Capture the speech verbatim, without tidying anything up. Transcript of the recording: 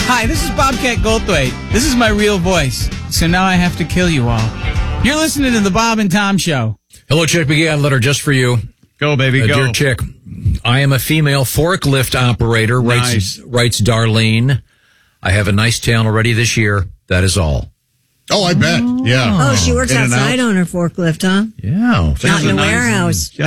Hi, this is Bobcat Goldthwait. This is my real voice. So now I have to kill you all. You're listening to the Bob and Tom Show. Hello, Chick McGee. Letter just for you. Go, baby, uh, go. Dear Chick, I am a female forklift operator, writes, Nice. writes Darlene. I have a nice tail already this year. That is all. Oh, I bet. Yeah. Oh, she works In and outside out. on her forklift, huh? Yeah. Not in a warehouse.